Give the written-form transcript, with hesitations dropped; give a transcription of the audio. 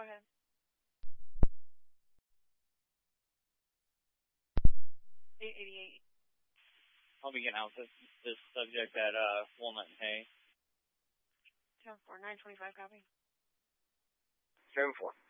ahead. $888. I'll be getting out this subject at Walnut and Hay. 10-4, 925 copy. 10-4.